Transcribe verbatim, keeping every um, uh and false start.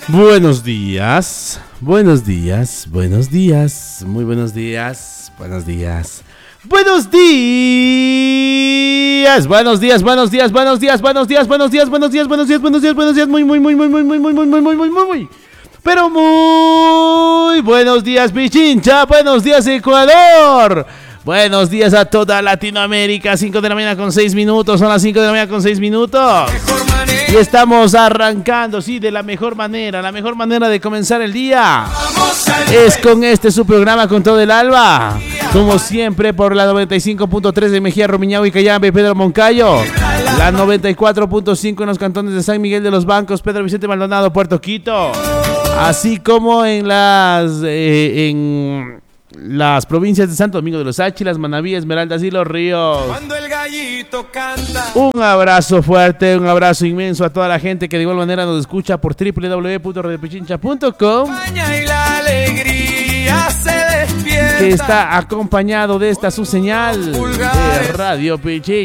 Buenos días, buenos días, buenos días, muy buenos días, buenos días, buenos días, buenos días, buenos días, buenos días, buenos días, buenos días, buenos días, buenos días, buenos días, buenos días, muy, muy, muy, muy, muy, muy, muy, muy, muy, muy, muy, muy, muy, pero muy buenos días, Pichincha, buenos días, Ecuador. Buenos días a toda Latinoamérica, cinco de la mañana con seis minutos, son las cinco de la mañana con seis minutos. Y estamos arrancando, sí, de la mejor manera, la mejor manera de comenzar el día es con este su programa Con Todo el Alba. Como siempre por la noventa y cinco punto tres de Mejía, Rumiñahui y Cayambe, Pedro Moncayo. La noventa y cuatro punto cinco en los cantones de San Miguel de los Bancos, Pedro Vicente Maldonado, Puerto Quito. Así como en las... Eh, en... las provincias de Santo Domingo de los Áchilas, Manabí, Esmeraldas y Los Ríos. Cuando el gallito canta. Un abrazo fuerte, un abrazo inmenso a toda la gente que de igual manera nos escucha por doble u doble u doble u punto radio pichincha punto com, y la alegría se despierta, que está acompañado de esta su señal de Radio Pichincha.